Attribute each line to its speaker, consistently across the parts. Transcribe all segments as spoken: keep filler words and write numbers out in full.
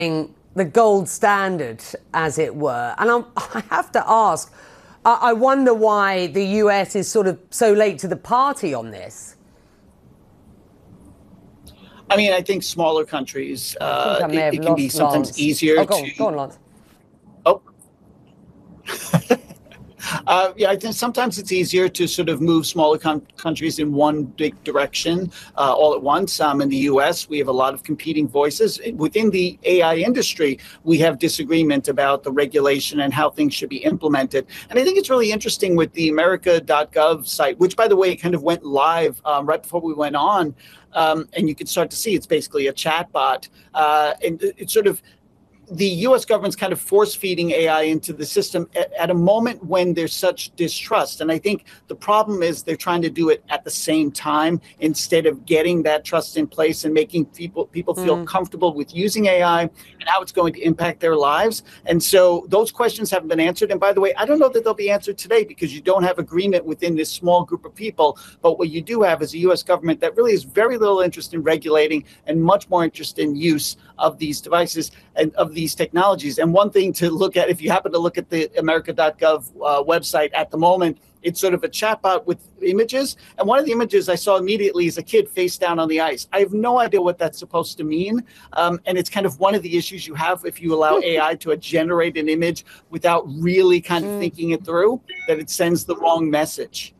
Speaker 1: the gold standard, as it were. And I'm, I have to ask, I, I wonder why the U S is sort of so late to the party on this.
Speaker 2: I mean, I think smaller countries, uh,
Speaker 1: I I
Speaker 2: it, it can be sometimes
Speaker 1: Lance.
Speaker 2: easier
Speaker 1: oh, go on,
Speaker 2: to...
Speaker 1: Go on, Lance.
Speaker 2: Oh. Uh, yeah, I think sometimes it's easier to sort of move smaller com- countries in one big direction uh, all at once. Um, in the U S, we have a lot of competing voices. Within the A I industry, we have disagreement about the regulation and how things should be implemented. And I think it's really interesting with the America dot gov site, which, by the way, kind of went live um, right before we went on. Um, and you can start to see it's basically a chatbot. Uh, and it's sort of the U S government's kind of force feeding A I into the system at, at a moment when there's such distrust. And I think the problem is they're trying to do it at the same time instead of getting that trust in place and making people people feel mm. comfortable with using A I and how it's going to impact their lives. And so those questions haven't been answered. And by the way, I don't know that they'll be answered today because you don't have agreement within this small group of people. But what you do have is a U S government that really has very little interest in regulating and much more interest in use of these devices and of these technologies. And one thing to look at, if you happen to look at the America dot gov uh, website at the moment, it's sort of a chatbot with images. And one of the images I saw immediately is a kid face down on the ice. I have no idea what that's supposed to mean. Um, and it's kind of one of the issues you have if you allow A I to generate an image without really kind of thinking it through, that it sends the wrong message.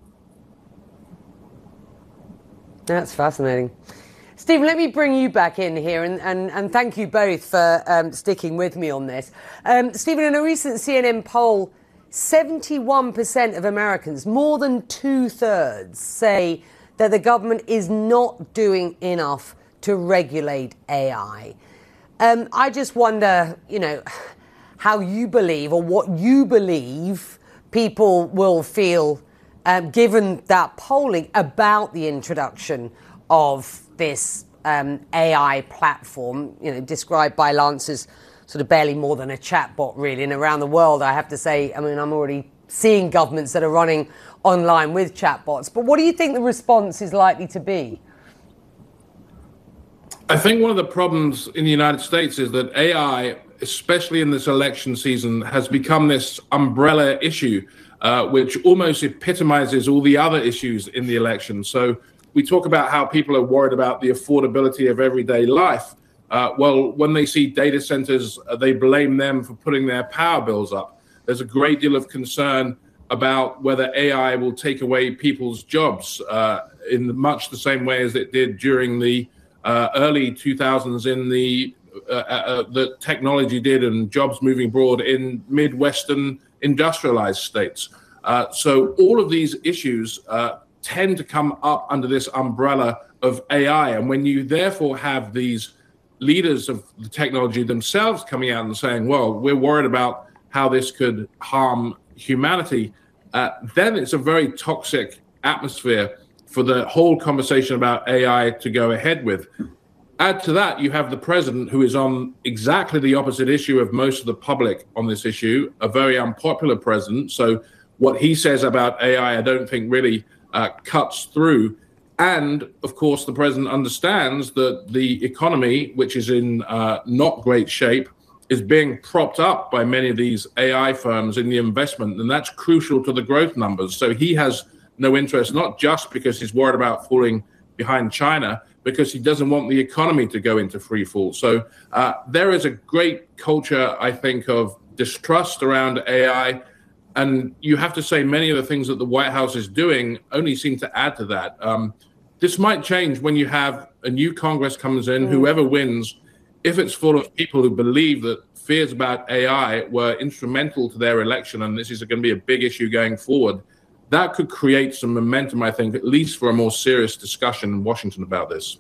Speaker 1: That's fascinating. Stephen, let me bring you back in here, and, and, and thank you both for um, sticking with me on this. Um, Stephen, in a recent C N N poll, seventy-one percent of Americans, more than two-thirds, say that the government is not doing enough to regulate A I. Um, I just wonder, you know, how you believe or what you believe people will feel, um, given that polling, about the introduction of this um, A I platform, you know, described by Lance as sort of barely more than a chatbot, really. And around the world, I have to say, I mean, I'm already seeing governments that are running online with chatbots. But what do you think the response is likely to be?
Speaker 3: I think one of the problems in the United States is that A I, especially in this election season, has become this umbrella issue, uh, which almost epitomizes all the other issues in the election. So we talk about how people are worried about the affordability of everyday life. Uh, well, when they see data centers, uh, they blame them for putting their power bills up. There's a great deal of concern about whether A I will take away people's jobs uh, in much the same way as it did during the uh, early two thousands in the uh, uh, the technology did, and jobs moving abroad in Midwestern industrialized states. Uh, so all of these issues uh, tend to come up under this umbrella of A I. And when you therefore have these leaders of the technology themselves coming out and saying, well, we're worried about how this could harm humanity, uh, then it's a very toxic atmosphere for the whole conversation about A I to go ahead with. Add to that, you have the president, who is on exactly the opposite issue of most of the public on this issue, a very unpopular president. So what he says about A I, I don't think really Uh, cuts through. And of course, the president understands that the economy, which is in uh, not great shape, is being propped up by many of these A I firms in the investment. And that's crucial to the growth numbers. So he has no interest, not just because he's worried about falling behind China, because he doesn't want the economy to go into free fall. So uh, there is a great culture, I think, of distrust around A I. And you have to say many of the things that the White House is doing only seem to add to that. Um, this might change when you have a new Congress comes in, mm. whoever wins, if it's full of people who believe that fears about A I were instrumental to their election, and this is going to be a big issue going forward, that could create some momentum, I think, at least for a more serious discussion in Washington about this.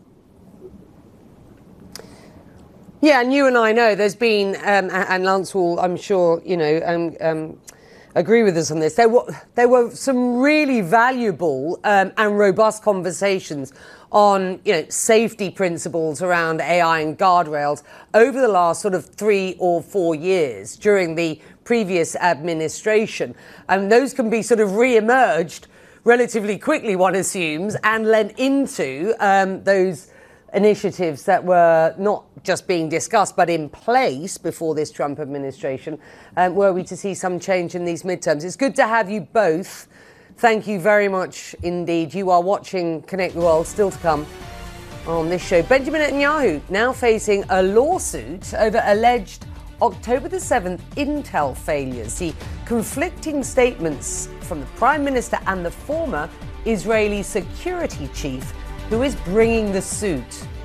Speaker 1: Yeah, and you and I know there's been, um, and Lance will, I'm sure, you know, um, um, agree with us on this. There were there were some really valuable um, and robust conversations on, you know, safety principles around A I and guardrails over the last sort of three or four years during the previous administration, and those can be sort of re-emerged relatively quickly, one assumes, and led into um, those initiatives that were not just being discussed but in place before this Trump administration, um, were we to see some change in these midterms? It's good to have you both. Thank you very much indeed. You are watching Connect the World, still to come on this show. Benjamin Netanyahu now facing a lawsuit over alleged October the seventh Intel failures. See conflicting statements from the Prime Minister and the former Israeli security chief who is bringing the suit.